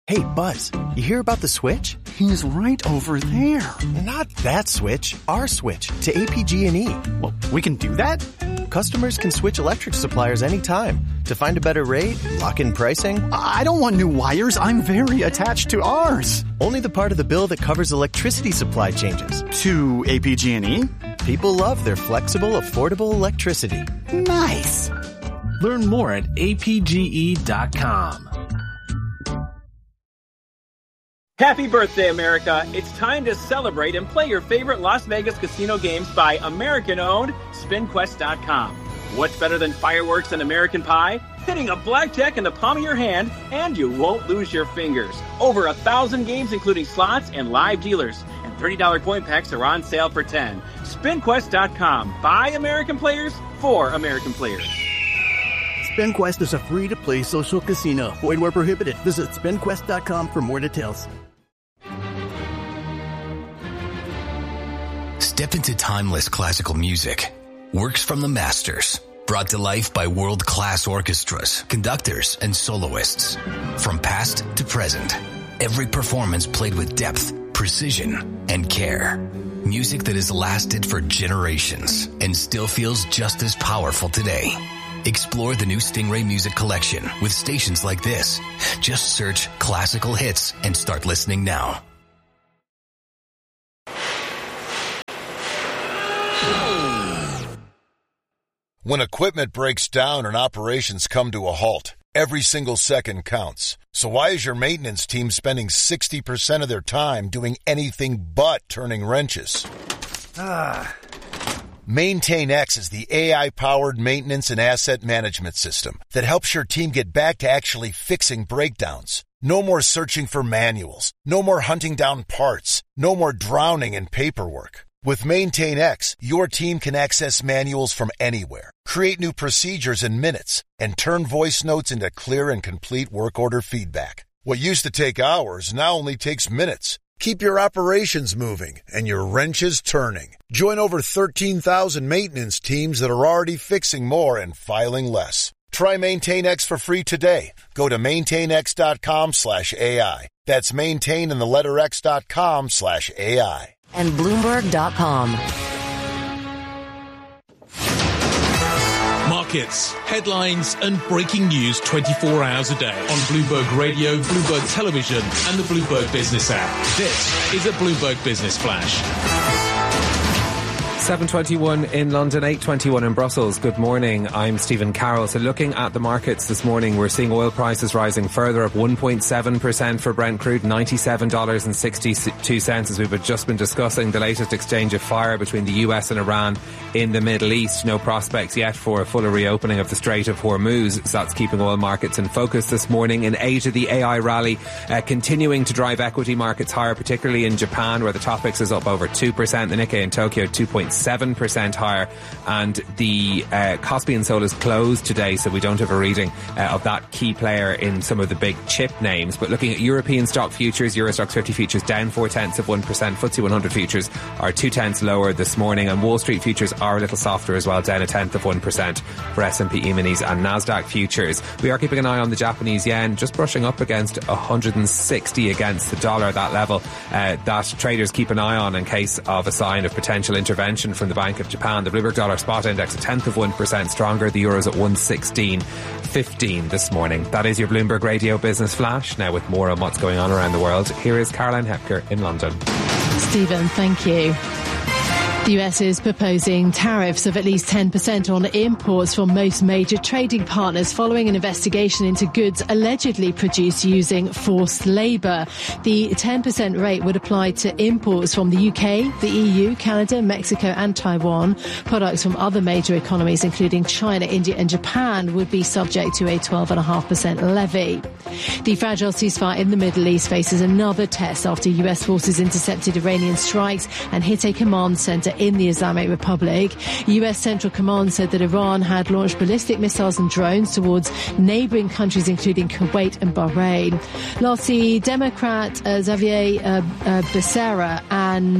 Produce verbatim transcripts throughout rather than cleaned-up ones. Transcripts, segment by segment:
Hey, Buzz, you hear about the switch? He's right over there. Not that switch, our switch to A P G and E. Well, we can do that? Customers can switch electric suppliers anytime to find a better rate, lock in pricing. I don't want new wires. I'm very attached to ours. Only the part of the bill that covers electricity supply changes. To A P G and E? People love their flexible, affordable electricity. Nice. Learn more at A P G E dot com. Happy birthday, America. It's time to celebrate and play your favorite Las Vegas casino games by American-owned Spin Quest dot com. What's better than fireworks and American Pie? Hitting a blackjack in the palm of your hand, and you won't lose your fingers. Over a thousand games, including slots and live dealers. And thirty dollars coin packs are on sale for ten dollars. Spin Quest dot com. By American players, for American players. SpinQuest is a free-to-play social casino. Void where prohibited. Visit Spin Quest dot com for more details. Step into timeless classical music. Works from the masters. Brought to life by world-class orchestras, conductors, and soloists. From past to present. Every performance played with depth, precision, and care. Music that has lasted for generations and still feels just as powerful today. Explore the new Stingray Music Collection with stations like this. Just search classical hits and start listening now. When equipment breaks down and operations come to a halt, every single second counts. So why is your maintenance team spending sixty percent of their time doing anything but turning wrenches? Ah. MaintainX is the A I-powered maintenance and asset management system that helps your team get back to actually fixing breakdowns. No more searching for manuals. No more hunting down parts. No more drowning in paperwork. With MaintainX, your team can access manuals from anywhere, create new procedures in minutes, and turn voice notes into clear and complete work order feedback. What used to take hours now only takes minutes. Keep your operations moving and your wrenches turning. Join over thirteen thousand maintenance teams that are already fixing more and filing less. Try MaintainX for free today. Go to MaintainX.com slash AI. That's maintain in the letter X dot com slash AI. And Bloomberg dot com. Markets, headlines, and breaking news twenty-four hours a day on Bloomberg Radio, Bloomberg Television, and the Bloomberg Business app. This is a Bloomberg Business Flash. seven twenty-one in London, eight twenty-one in Brussels. Good morning. I'm Stephen Carroll. So looking at the markets this morning, we're seeing oil prices rising further, up one point seven percent for Brent crude, ninety-seven dollars and sixty-two cents, as we've just been discussing the latest exchange of fire between the U S and Iran in the Middle East. No prospects yet for a fuller reopening of the Strait of Hormuz. So that's keeping oil markets in focus this morning. In Asia, the A I rally uh, continuing to drive equity markets higher, particularly in Japan, where the Topix is up over two percent. The Nikkei in Tokyo, two point seven percent higher, and the uh, Caspian Sol is closed today, so we don't have a reading uh, of that key player in some of the big chip names. But looking at European stock futures, Euro Stoxx thirty futures down four tenths of one percent. F T S E one hundred futures are two tenths lower this morning, and Wall Street futures are a little softer as well, down a tenth of one percent for S and P E-minis and Nasdaq futures. We are keeping an eye on the Japanese yen, just brushing up against one hundred sixty against the dollar, that level uh, that traders keep an eye on in case of a sign of potential intervention from the Bank of Japan. The Bloomberg Dollar Spot Index a tenth of one percent stronger. The Euro's at one sixteen fifteen this morning. That is your Bloomberg Radio Business Flash. Now with more on what's going on around the world, here is Caroline Hepker in London. Stephen, thank you. The U S is proposing tariffs of at least ten percent on imports from most major trading partners following an investigation into goods allegedly produced using forced labour. The ten percent rate would apply to imports from the U K, the E U, Canada, Mexico and Taiwan. Products from other major economies, including China, India and Japan, would be subject to a twelve point five percent levy. The fragile ceasefire in the Middle East faces another test after U S forces intercepted Iranian strikes and hit a command centre in the Islamic Republic. U S Central Command said that Iran had launched ballistic missiles and drones towards neighbouring countries, including Kuwait and Bahrain. Lastly, Democrat uh, Xavier uh, uh, Becerra and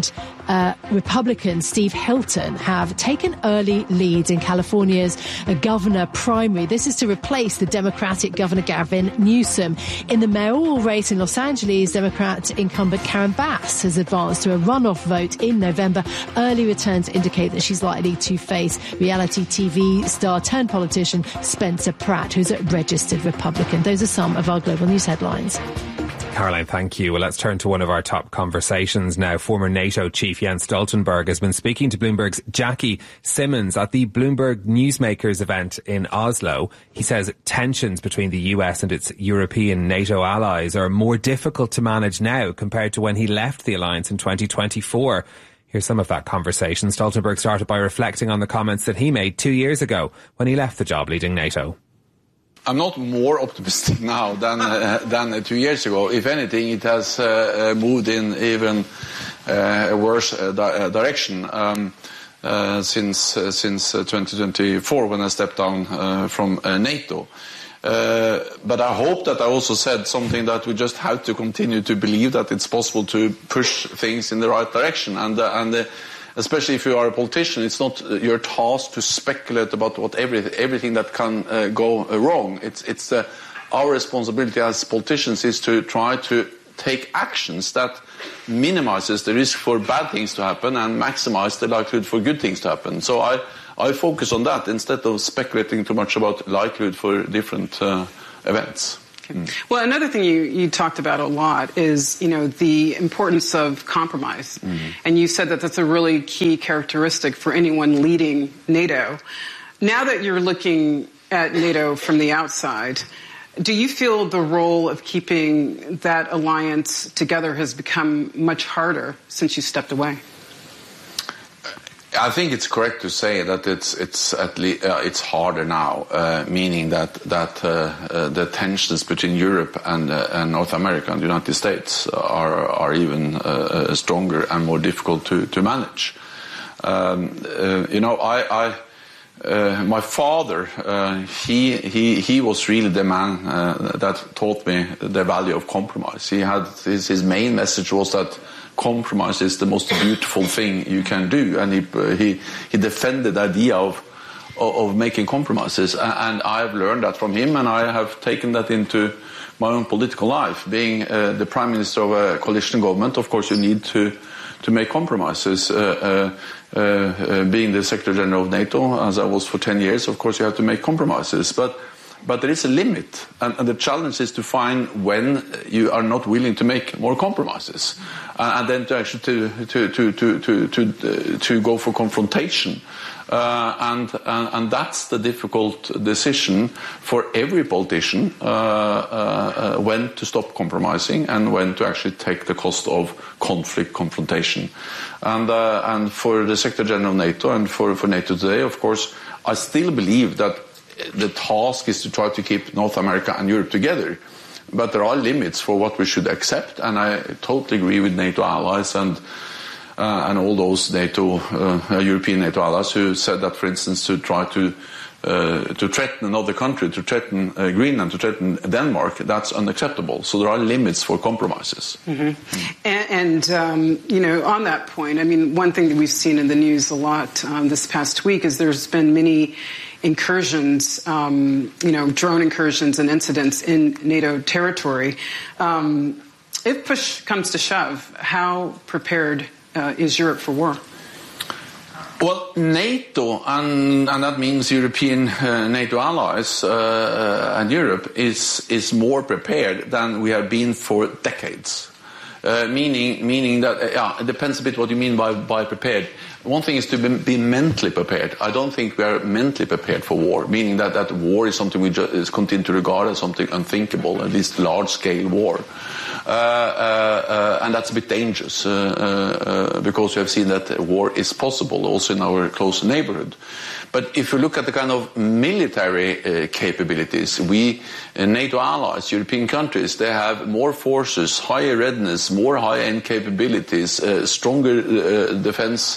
uh, Republican Steve Hilton have taken early leads in California's uh, governor primary. This is to replace the Democratic Governor Gavin Newsom. In the mayoral race in Los Angeles, Democrat incumbent Karen Bass has advanced to a runoff vote in November. Early returns indicate that she's likely to face reality T V star turned politician Spencer Pratt, who's a registered Republican. Those are some of our global news headlines. Caroline, thank you. Well, let's turn to one of our top conversations now. Former NATO chief Jens Stoltenberg has been speaking to Bloomberg's Jackie Simmons at the Bloomberg Newsmakers event in Oslo. He says tensions between the U S and its European NATO allies are more difficult to manage now compared to when he left the alliance in twenty twenty-four. Here's some of that conversation. Stoltenberg started by reflecting on the comments that he made two years ago when he left the job leading NATO. I'm not more optimistic now than uh, than two years ago. If anything, it has uh, moved in even uh, a worse uh, di- direction um, uh, since uh, since uh, twenty twenty-four, when I stepped down uh, from uh, NATO. Uh, but I hope that I also said something that we just have to continue to believe that it's possible to push things in the right direction, and uh, and. Uh, Especially if you are a politician, it's not your task to speculate about what every, everything that can uh, go uh, wrong. It's, it's uh, our responsibility as politicians is to try to take actions that minimizes the risk for bad things to happen and maximize the likelihood for good things to happen. So I, I focus on that instead of speculating too much about likelihood for different uh, events. Mm. Well, another thing you, you talked about a lot is, you know, the importance of compromise. Mm. And you said that that's a really key characteristic for anyone leading NATO. Now that you're looking at NATO from the outside, do you feel the role of keeping that alliance together has become much harder since you stepped away? I think it's correct to say that it's it's at least uh, it's harder now, uh, meaning that that uh, uh, the tensions between Europe and, uh, and North America and the United States are are even uh, stronger and more difficult to to manage. Um, uh, you know, I. I Uh, my father, uh, he he he was really the man uh, that taught me the value of compromise. He had his, his main message was that compromise is the most beautiful thing you can do, and he uh, he he defended the idea of of, of making compromises. And I have learned that from him, and I have taken that into my own political life. Being uh, the prime minister of a coalition government, of course, you need to to make compromises. Uh, uh, Uh, uh, being the Secretary General of NATO, as I was for ten years, of course you have to make compromises. But but there is a limit, and, and the challenge is to find when you are not willing to make more compromises, uh, and then to actually to to to to to to, uh, to go for confrontation. Uh, and, and and that's the difficult decision for every politician, uh, uh, uh, when to stop compromising and when to actually take the cost of conflict confrontation. And uh, and for the Secretary General of NATO and for, for NATO today, of course, I still believe that the task is to try to keep North America and Europe together. But there are limits for what we should accept, and I totally agree with NATO allies and Uh, and all those NATO, uh, European NATO allies who said that, for instance, to try to uh, to threaten another country, to threaten uh, Greenland, to threaten Denmark, that's unacceptable. So there are limits for compromises. Mm-hmm. And, and um, you know, on that point, I mean, one thing that we've seen in the news a lot um, this past week is there's been many incursions, um, you know, drone incursions and incidents in NATO territory. Um, if push comes to shove, how prepared Uh, is Europe for war? Well, NATO, and, and that means European uh, NATO allies uh, uh, and Europe, is is more prepared than we have been for decades. Uh, meaning, meaning that uh, yeah, it depends a bit what you mean by by prepared. One thing is to be, be mentally prepared. I don't think we are mentally prepared for war, meaning that that war is something we just continue to regard as something unthinkable, at least large-scale war. Uh, uh, uh, and that's a bit dangerous uh, uh, because we have seen that war is possible also in our close neighborhood. But if you look at the kind of military uh, capabilities, we, uh, NATO allies, European countries, they have more forces, higher readiness, more high-end capabilities, uh, stronger uh, defense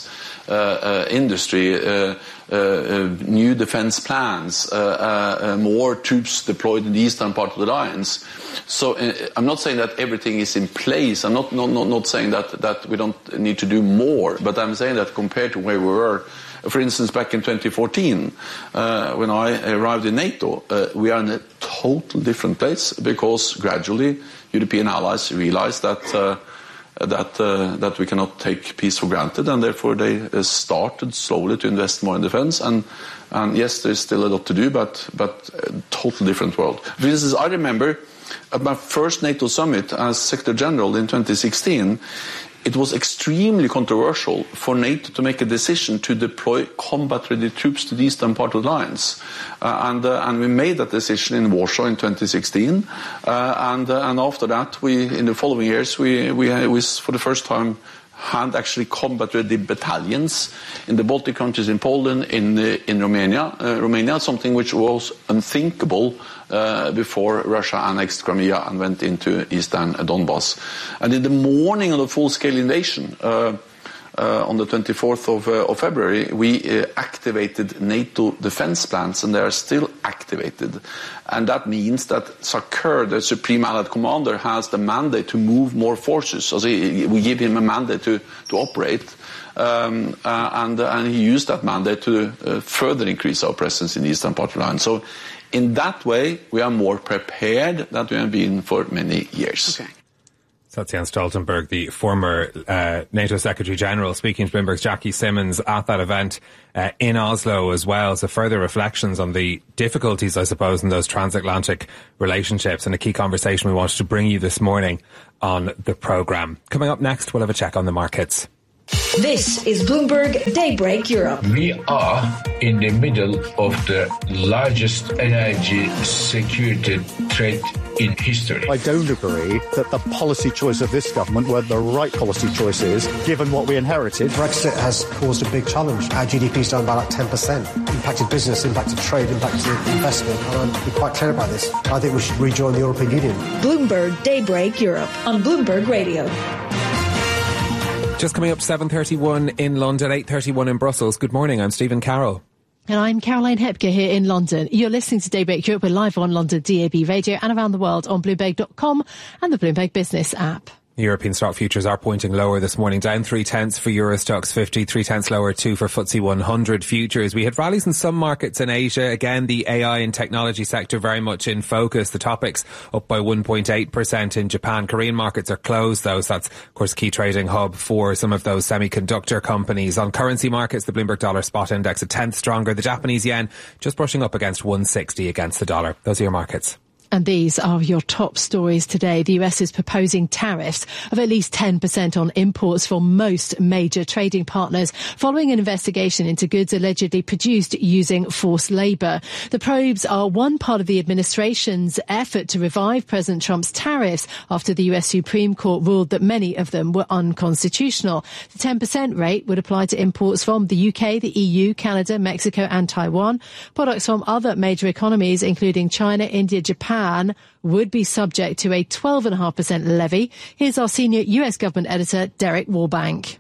uh, uh, industry, uh, uh, uh, new defense plans, uh, uh, uh, more troops deployed in the eastern part of the alliance. So uh, I'm not saying that everything is in place. I'm not, not, not, not saying that, that we don't need to do more, but I'm saying that compared to where we were, for instance, back in twenty fourteen, uh, when I arrived in NATO, uh, we are in a total different place because gradually European allies realized that uh, that uh, that we cannot take peace for granted, and therefore they uh, started slowly to invest more in defense. And, and yes, there's still a lot to do, but but a total different world. For instance, I remember at my first NATO summit as Secretary General in twenty sixteen, it was extremely controversial for NATO to make a decision to deploy combat-ready troops to the eastern part of the alliance. Uh, and, uh, and we made that decision in Warsaw in twenty sixteen. Uh, and, uh, and after that, we, in the following years, we, we, we for the first time had actually combat-ready battalions in the Baltic countries, in Poland, in, uh, in Romania. Uh, Romania, something which was unthinkable Uh, before Russia annexed Crimea and went into eastern Donbass. And in the morning of the full-scale invasion, uh, uh, on the twenty-fourth of, uh, of February, we uh, activated NATO defense plans, and they are still activated. And that means that SACEUR, the Supreme Allied Commander, has the mandate to move more forces. So we give him a mandate to, to operate. Um, uh, and, uh, and he used that mandate to uh, further increase our presence in the eastern part of the line. So in that way, we are more prepared than we have been for many years. Okay. So that's Jens Stoltenberg, the former uh, NATO Secretary General, speaking to Bloomberg's Jackie Simmons at that event uh, in Oslo as well. So further reflections on the difficulties, I suppose, in those transatlantic relationships, and a key conversation we wanted to bring you this morning on the programme. Coming up next, we'll have a check on the markets. This is Bloomberg Daybreak Europe. We are in the middle of the largest energy security trade in history. I don't agree that the policy choice of this government were the right policy choices, given what we inherited. Brexit has caused a big challenge. Our G D P's down by like ten percent. Impacted business, impacted trade, impacted investment. And I'm quite clear about this. I think we should rejoin the European Union. Bloomberg Daybreak Europe on Bloomberg Radio. Just coming up seven thirty-one in London, eight thirty-one in Brussels. Good morning, I'm Stephen Carroll. And I'm Caroline Hepker here in London. You're listening to Daybreak Europe. We're live on London D A B Radio and around the world on Bloomberg dot com and the Bloomberg Business app. European stock futures are pointing lower this morning, down three tenths for Euro Stoxx fifty, three tenths lower too for F T S E one hundred futures. We had rallies in some markets in Asia. Again, the A I and technology sector very much in focus. The topics up by one point eight percent in Japan. Korean markets are closed though, so that's of course a key trading hub for some of those semiconductor companies. On currency markets, the Bloomberg Dollar Spot Index a tenth stronger. The Japanese yen just brushing up against one sixty against the dollar. Those are your markets. And these are your top stories today. The U S is proposing tariffs of at least ten percent on imports from most major trading partners following an investigation into goods allegedly produced using forced labour. The probes are one part of the administration's effort to revive President Trump's tariffs after the U S Supreme Court ruled that many of them were unconstitutional. The ten percent rate would apply to imports from the U K, the E U, Canada, Mexico and Taiwan. Products from other major economies, including China, India, Japan, would be subject to a twelve point five percent levy. Here's our senior U S government editor, Derek Warbank.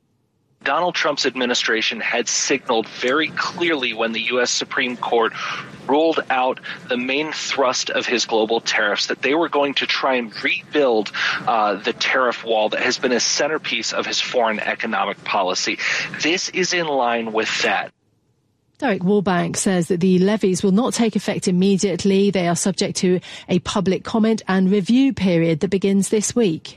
Donald Trump's administration had signaled very clearly when the U S Supreme Court ruled out the main thrust of his global tariffs that they were going to try and rebuild uh, the tariff wall that has been a centerpiece of his foreign economic policy. This is in line with that. Derek Warbank says that the levies will not take effect immediately. They are subject to a public comment and review period that begins this week.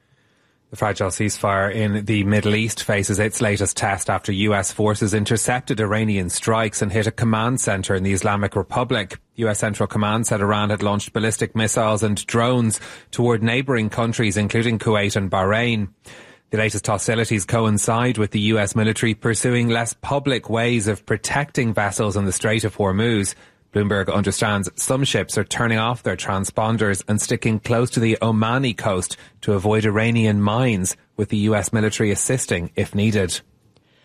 The fragile ceasefire in the Middle East faces its latest test after U S forces intercepted Iranian strikes and hit a command centre in the Islamic Republic. U S Central Command said Iran had launched ballistic missiles and drones toward neighbouring countries, including Kuwait and Bahrain. The latest hostilities coincide with the U S military pursuing less public ways of protecting vessels in the Strait of Hormuz. Bloomberg understands some ships are turning off their transponders and sticking close to the Omani coast to avoid Iranian mines, with the U S military assisting if needed.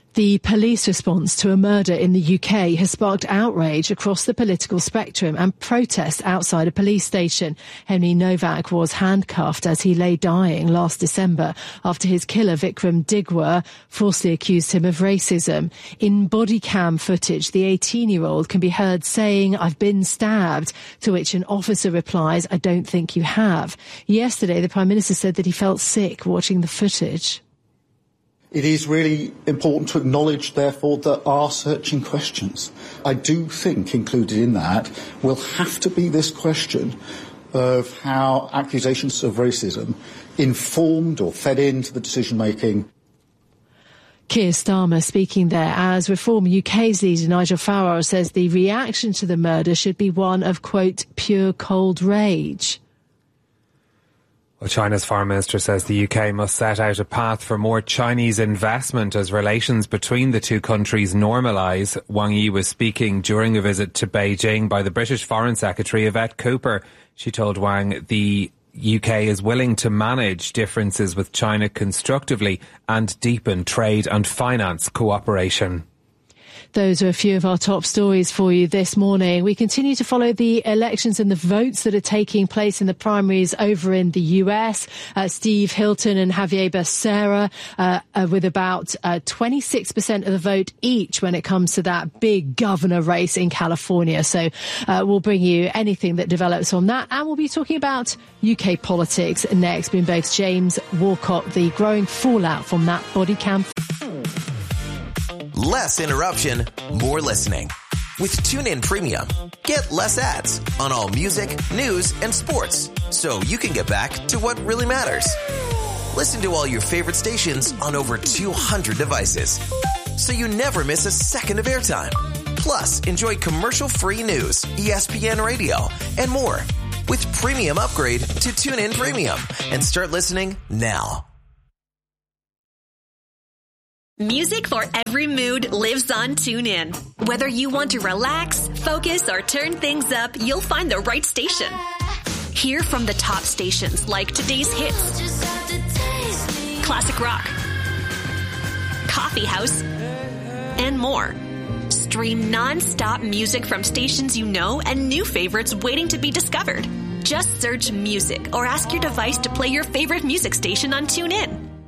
The police response to a murder in the U K has sparked outrage across the political spectrum and protests outside a police station. Henry Novak was handcuffed as he lay dying last December after his killer Vikram Digwa falsely accused him of racism. In body cam footage, the eighteen-year-old can be heard saying, "I've been stabbed," to which an officer replies, "I don't think you have." Yesterday, the Prime Minister said that he felt sick watching the footage. It is really important to acknowledge, therefore, that are searching questions. I do think included in that will have to be this question of how accusations of racism informed or fed into the decision-making. Keir Starmer speaking there as Reform U K's leader Nigel Farage says the reaction to the murder should be one of, quote, pure cold rage. Well, China's foreign minister says the U K must set out a path for more Chinese investment as relations between the two countries normalise. Wang Yi was speaking during a visit to Beijing by the British Foreign Secretary Yvette Cooper. She told Wang the U K is willing to manage differences with China constructively and deepen trade and finance cooperation. Those are a few of our top stories for you this morning. We continue to follow the elections and the votes that are taking place in the primaries over in the U S. Uh, Steve Hilton and Javier Becerra uh, uh, with about uh, twenty-six percent of the vote each when it comes to that big governor race in California. So uh, we'll bring you anything that develops from that. And we'll be talking about U K politics next. Bloomberg's James Walcott, the growing fallout from that body cam. Less interruption, more listening. With TuneIn Premium, get less ads on all music, news, and sports, so you can get back to what really matters. Listen to all your favorite stations on over two hundred devices, so you never miss a second of airtime. Plus, enjoy commercial-free news, E S P N Radio, and more. With Premium Upgrade to TuneIn Premium, and start listening now. Music for every mood lives on TuneIn. Whether you want to relax, focus, or turn things up, you'll find the right station. Hear from the top stations like today's hits, classic rock, coffee house, and more. Stream non-stop music from stations you know and new favorites waiting to be discovered. Just search music or ask your device to play your favorite music station on TuneIn.